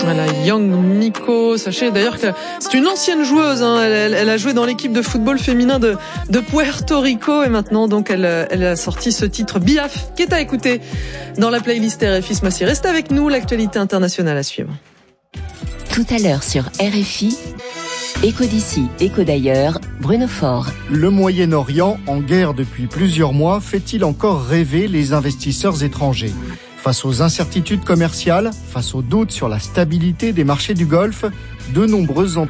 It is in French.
Voilà, Young Miko. Sachez d'ailleurs que c'est une ancienne joueuse. Elle a joué dans l'équipe de football féminin de Puerto Rico et maintenant donc elle a sorti ce titre Biaf qui est à écouter dans la playlist RFI ce mois-ci. Restez avec nous, l'actualité internationale à suivre. Tout à l'heure sur RFI, Écho d'ici, écho d'ailleurs, Bruno Faure. Le Moyen-Orient, en guerre depuis plusieurs mois, fait-il encore rêver les investisseurs étrangers ? Face aux incertitudes commerciales, face aux doutes sur la stabilité des marchés du Golfe, de nombreuses entreprises